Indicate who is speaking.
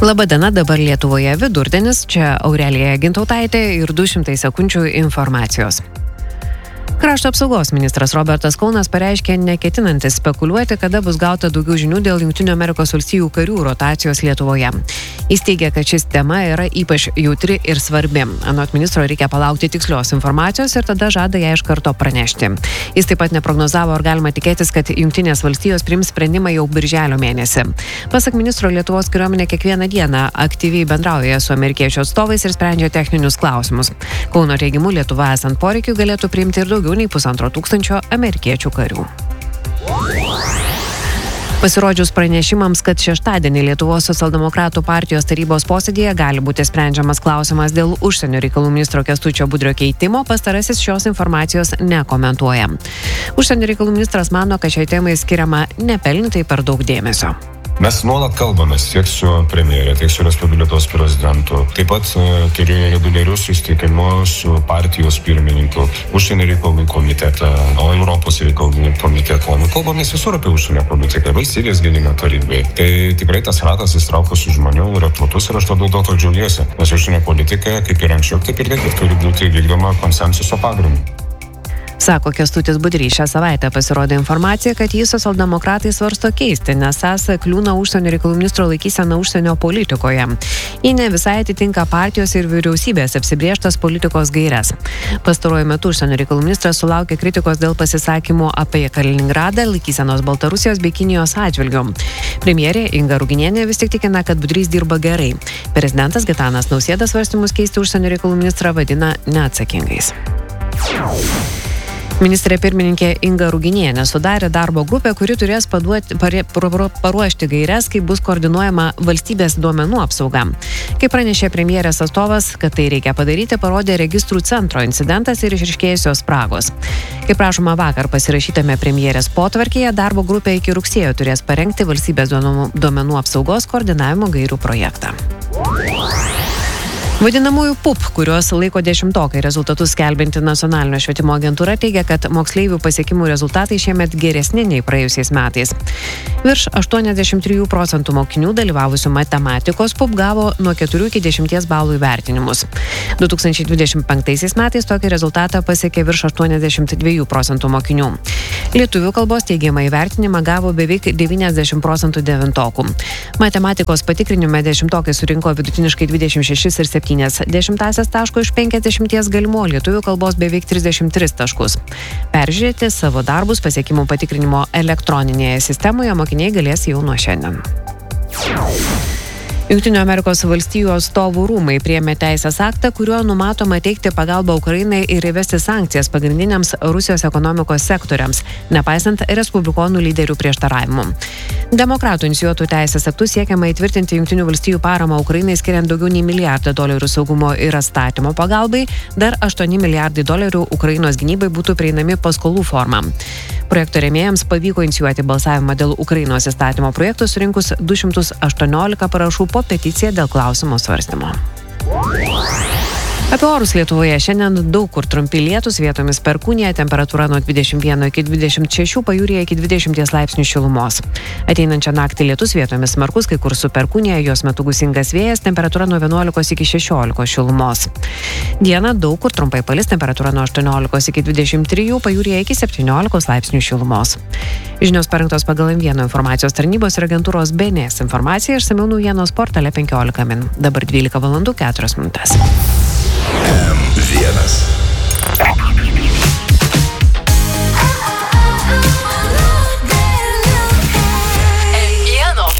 Speaker 1: Labadiena, dabar Lietuvoje vidurdienis, čia Aurelija Gintautaitė ir 200 sekundžių informacijos. Krašto apsaugos ministras Robertas Kaunas pareiškė neketinantis spekuliuoti, kada bus gauta daugiau žinių dėl Jungtinių Amerikos valstijų karių rotacijos Lietuvoje. Jis teigia, kad šis tema yra ypač jautri ir svarbi. Anot ministro reikia palaukti tikslios informacijos ir tada žada ją iš karto pranešti. Jis taip pat neprognozavo, ar galima tikėtis, kad Jungtinės valstijos priims sprendimą jau birželio mėnesį. Pasak ministro, Lietuvos kariuomenė kiekvieną dieną aktyviai bendrauja su amerikiečių atstovais ir sprendžia techninius klausimus. Kauno teigimu, Lietuva esant poreikiu galėtų priimti ir daugiau nei 1,5 amerikiečių karių. Pasirodžius pranešimams, kad šeštadienį Lietuvos socialdemokratų partijos tarybos posėdėje gali būti sprendžiamas klausimas dėl užsienio reikalų ministro Kęstučio Budrio keitimo, pastarasis šios informacijos nekomentuoja. Užsienio reikalų ministras mano, kad šiai temai skiriama nepelnytai per daug dėmesio.
Speaker 2: Mes nuolat kalbamės tiek su premjerė, tiek su Respublikos prezidentu. Taip pat turėjome reguliarius susitikimus su partijos pirmininku, užsienio reikalų komitetą, Europos reikalų komitetą. Kalbamės visur apie užsienio politiką, valstybės gynimo tarybai. Tai tikrai tas ratas įstraukusių žmonių yra platus ir aš dėl to džiaugiuosi. Nes užsienio politika, kaip ir anksčiau, taip ir dabar turi būti vykdoma konsensuso pagrindu.
Speaker 1: Sako Kęstutis Budrys. Šią savaitę pasirodė informacija, kad jį socialdemokratai svarsto keisti, nes esą kliūna užsienio reikalų ministro laikysena užsienio politikoje. Ji ne visai atitinka partijos ir vyriausybės apsibrėžtas politikos gaires. Pastaruoju metu užsienio reikalų ministras sulaukė kritikos dėl pasisakymų apie Kaliningradą, laikysenos Baltarusijos bei Kinijos atžvilgiu. Premjerė Inga Ruginienė vis tik tikina, kad Budrys dirba gerai. Prezidentas Gitanas Nausėda svarstymus keisti užsienio reikalų ministrą vadina neatsakingais. Ministrė pirmininkė Inga Ruginienė sudarė darbo grupę, kuri turės paruošti gaires, kaip bus koordinuojama valstybės duomenų apsauga. Kaip pranešė premjerės atstovas, kad tai reikia padaryti, parodė registrų centro incidentas ir išryškėjusios spragos. Kaip prašoma vakar pasirašytame premjerės potvarkėje, darbo grupė iki rugsėjo turės parengti valstybės duomenų apsaugos koordinavimo gairių projektą. Vadinamųjų PUP, kuriuos laiko dešimtokai rezultatus skelbinti Nacionalinio švietimo agentūra, teigia, kad moksleivių pasiekimų rezultatai šiemet geresni nei praėjusiais metais. Virš 83% mokinių dalyvavusių matematikos PUP gavo nuo 4 iki 10 balų įvertinimus. 2025 metais tokį rezultatą pasiekė virš 82% mokinių. Lietuvių kalbos teigiamą įvertinimą gavo beveik 90% devintokų. Matematikos patikrinime dešimtokai surinko vidutiniškai 26,7 taško iš 50 galimų, lietuvių kalbos beveik 33 taškus. Peržiūrėti savo darbus pasiekimų patikrinimo elektroninėje sistemoje mokiniai galės jau nuo šiandien. Jungtinių Amerikos valstijų atstovų rūmai priėmė teisės aktą, kuriuo numatoma teikti pagalbą Ukrainai ir įvesti sankcijas pagrindiniams Rusijos ekonomikos sektoriams, nepaisant respublikonų lyderių prieštaravimų. Demokratų inicijuotų teisės aktų siekiama įtvirtinti Jungtinių valstijų paramą Ukrainai, skiriant daugiau nei $1 milijardą saugumo ir atstatymo pagalbai, dar $8 milijardai Ukrainos gynybai būtų prieinami paskolų forma. Projekto rėmėjams pavyko inicijuoti balsavimą dėl Ukrainos įstatymo projekto surinkus 218 parašų po peticiją dėl klausimo svarstymo. Apie orus Lietuvoje šiandien daug kur trumpi lietūs, vietomis perkūnija, temperatūra nuo 21 iki 26, pajūryje iki 20 laipsnių šilumos. Ateinančią naktį lietus, vietomis smarkus, kai kur su perkūnija, jos metu gūsingas vėjas, temperatūra nuo 11 iki 16 šilumos. Dieną daug kur trumpai palis, temperatūra nuo 18 iki 23, pajūryje iki 17 laipsnių šilumos. Žinios parengtos pagal M1 informacijos tarnybos ir agentūros BNS informacija, išsamiau naujienos portale 15 min. Dabar 12:04.
Speaker 3: M1